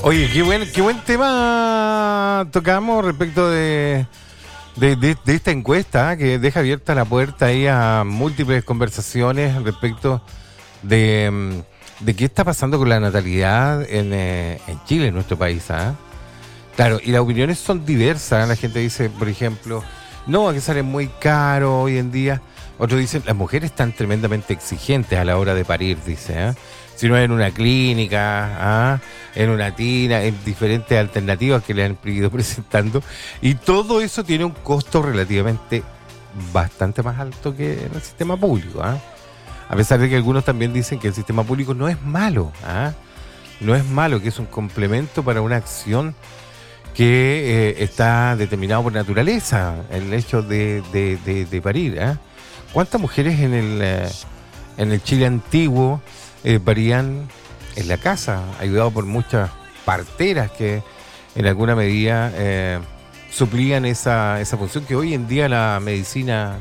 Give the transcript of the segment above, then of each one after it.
Oye, qué buen tema tocamos respecto de esta encuesta, que deja abierta la puerta ahí a múltiples conversaciones respecto de qué está pasando con la natalidad en Chile, en nuestro país. Claro, y las opiniones son diversas. La gente dice, por ejemplo, no, que sale muy caro hoy en día. Otros dicen, las mujeres están tremendamente exigentes a la hora de parir, dice. Si no es en una clínica, en una tina, en diferentes alternativas que le han ido presentando. Y todo eso tiene un costo relativamente bastante más alto que en el sistema público. A pesar de que algunos también dicen que el sistema público no es malo. No es malo, que es un complemento para una acción que está determinado por naturaleza, el hecho de parir. ¿Cuántas mujeres en el Chile antiguo parían en la casa, ayudado por muchas parteras que en alguna medida suplían esa función que hoy en día la medicina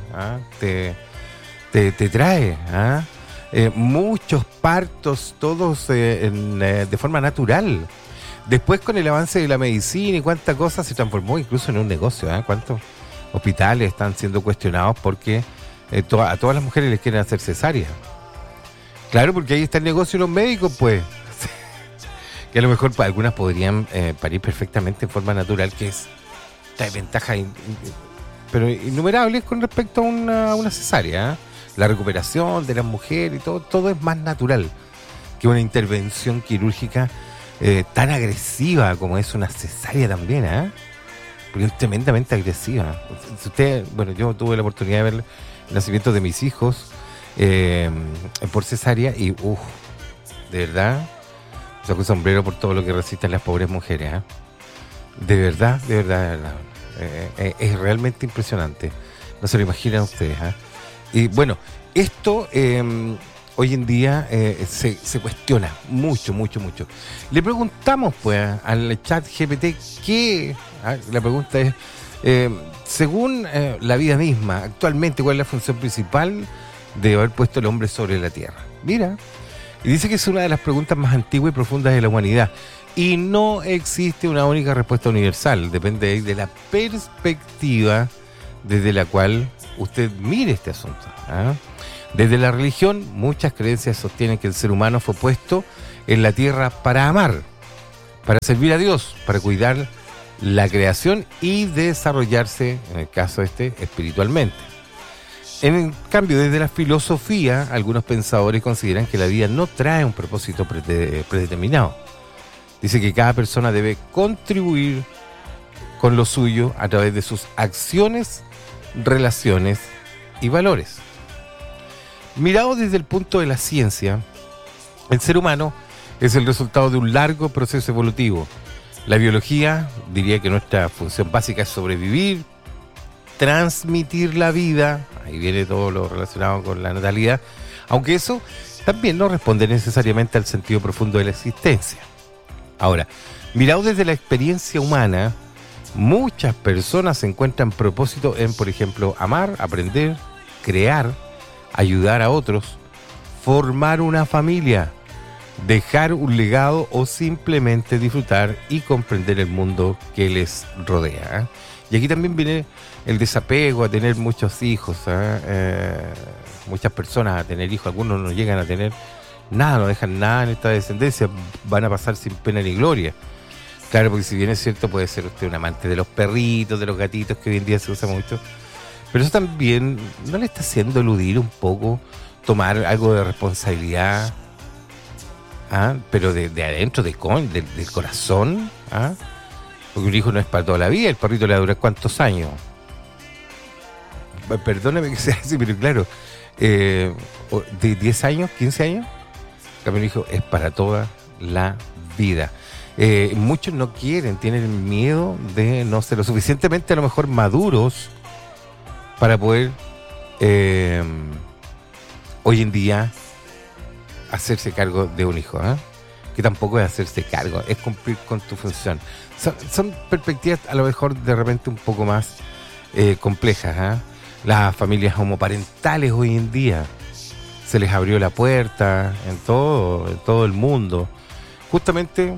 te trae? Muchos partos, todos de forma natural. Después, con el avance de la medicina y cuánta cosa, se transformó incluso en un negocio. ¿Cuántos hospitales están siendo cuestionados porque a todas las mujeres les quieren hacer cesárea? Claro, porque ahí está el negocio de los médicos, pues. Que a lo mejor algunas podrían parir perfectamente en forma natural, que trae ventajas pero innumerables con respecto a una cesárea. La recuperación de las mujeres y todo es más natural que una intervención quirúrgica tan agresiva como es una cesárea también, porque es tremendamente agresiva. Yo tuve la oportunidad de ver el nacimiento de mis hijos por cesárea y de verdad saco el sombrero por todo lo que resisten las pobres mujeres. De verdad. Es realmente impresionante. No se lo imaginan ustedes. Y bueno, esto hoy en día se cuestiona mucho. Le preguntamos pues al chat GPT la pregunta es, según la vida misma, actualmente, ¿cuál es la función principal de haber puesto el hombre sobre la tierra? Mira, y dice que es una de las preguntas más antiguas y profundas de la humanidad. Y no existe una única respuesta universal, depende de la perspectiva desde la cual usted mire este asunto. Desde la religión, muchas creencias sostienen que el ser humano fue puesto en la tierra para amar, para servir a Dios, para cuidar la creación y desarrollarse, en el caso espiritualmente. En cambio, desde la filosofía, algunos pensadores consideran que la vida no trae un propósito predeterminado. Dice que cada persona debe contribuir con lo suyo a través de sus acciones, relaciones y valores. Mirado desde el punto de la ciencia, el ser humano es el resultado de un largo proceso evolutivo. La biología diría que nuestra función básica es sobrevivir, transmitir la vida, ahí viene todo lo relacionado con la natalidad, aunque eso también no responde necesariamente al sentido profundo de la existencia. Ahora, mirado desde la experiencia humana, muchas personas encuentran propósito en, por ejemplo, amar, aprender, crear, ayudar a otros, formar una familia, dejar un legado o simplemente disfrutar y comprender el mundo que les rodea. Y aquí también viene el desapego a tener muchos hijos, muchas personas a tener hijos, algunos no llegan a tener nada, no dejan nada en esta descendencia, van a pasar sin pena ni gloria. Claro, porque si bien es cierto, puede ser usted un amante de los perritos, de los gatitos, que hoy en día se usa mucho, pero eso también no le está haciendo eludir un poco, tomar algo de responsabilidad, pero de adentro, del corazón, porque un hijo no es para toda la vida, el perrito le va a durar ¿cuántos años? Perdóname que sea así, pero claro, de 10 años, 15 años, un hijo es para toda la vida. Muchos no quieren, tienen miedo de no ser lo suficientemente a lo mejor maduros para poder hoy en día hacerse cargo de un hijo, que tampoco es hacerse cargo, es cumplir con tu función. Son perspectivas a lo mejor de repente un poco más complejas. Las familias homoparentales hoy en día se les abrió la puerta en todo el mundo, justamente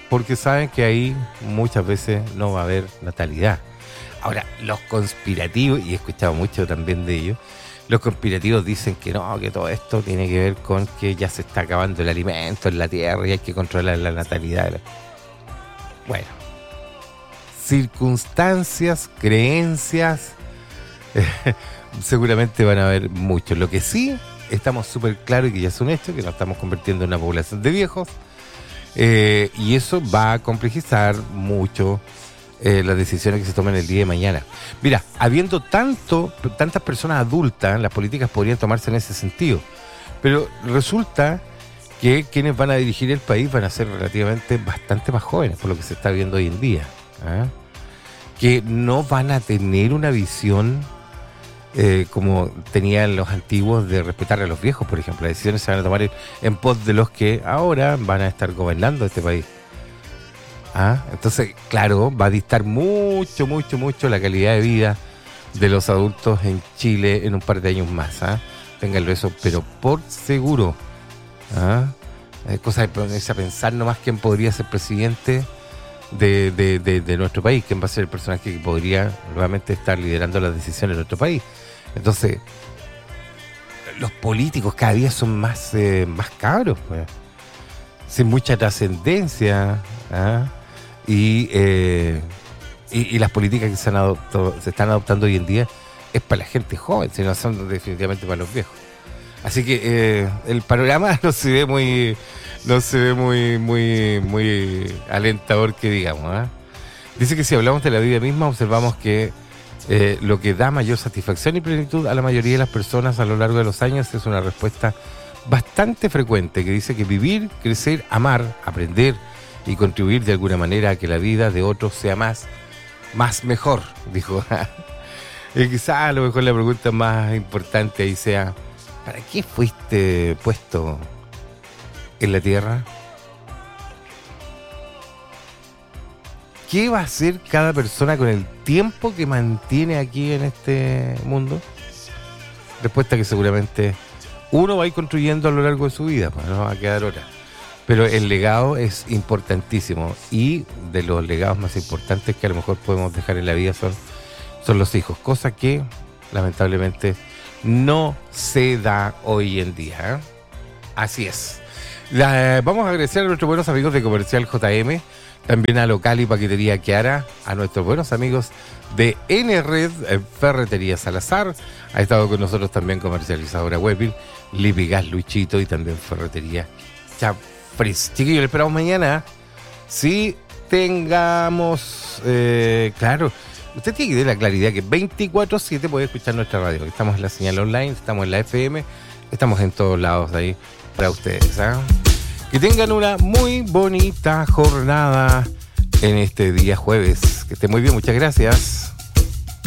porque saben que ahí muchas veces no va a haber natalidad. Ahora, los conspirativos, y he escuchado mucho también de ellos, los conspirativos dicen que no, que todo esto tiene que ver con que ya se está acabando el alimento en la tierra y hay que controlar la natalidad. Bueno, circunstancias, creencias, seguramente van a haber muchos. Lo que sí, estamos súper claros y que ya es un hecho, que nos estamos convirtiendo en una población de viejos, y eso va a complejizar mucho las decisiones que se tomen el día de mañana. Mira, habiendo tantas personas adultas, las políticas podrían tomarse en ese sentido, pero resulta que quienes van a dirigir el país van a ser relativamente bastante más jóvenes, por lo que se está viendo hoy en día, que no van a tener una visión como tenían los antiguos de respetar a los viejos, por ejemplo. Las decisiones se van a tomar en pos de los que ahora van a estar gobernando este país. Entonces, claro, va a dictar mucho la calidad de vida de los adultos en Chile en un par de años más. Ténganlo eso, pero por seguro. Es cosa de ponerse a pensar nomás quién podría ser presidente de nuestro país, quién va a ser el personaje que podría nuevamente estar liderando las decisiones de nuestro país. Entonces, los políticos cada día son más cabros, pues, sin mucha trascendencia. Y las políticas que se están adoptando hoy en día es para la gente joven, sino son definitivamente para los viejos. Así que el panorama no se ve muy alentador, que digamos. Dice que si hablamos de la vida misma, observamos que lo que da mayor satisfacción y plenitud a la mayoría de las personas a lo largo de los años es una respuesta bastante frecuente que dice que vivir, crecer, amar, aprender y contribuir de alguna manera a que la vida de otros sea más mejor, dijo. Y quizás a lo mejor la pregunta más importante ahí sea: ¿para qué fuiste puesto en la tierra? ¿Qué va a hacer cada persona con el tiempo que mantiene aquí en este mundo? Respuesta que seguramente uno va a ir construyendo a lo largo de su vida, pues no va a quedar otra. Pero el legado es importantísimo, y de los legados más importantes que a lo mejor podemos dejar en la vida son los hijos, cosa que lamentablemente no se da hoy en día. Así es. Vamos a agradecer a nuestros buenos amigos de Comercial JM, también a Local y Paquetería Kiara, a nuestros buenos amigos de N-Red Ferretería Salazar. Ha estado con nosotros también Comercializadora Webbil, Lipigas Luchito y también Ferretería Chapfris. Chiquillos, le esperamos mañana. Si tengamos, claro, usted tiene que tener la claridad que 24/7 puede escuchar nuestra radio. Estamos en la señal online, estamos en la FM, estamos en todos lados de ahí para ustedes. Que tengan una muy bonita jornada en este día jueves. Que esté muy bien, muchas gracias.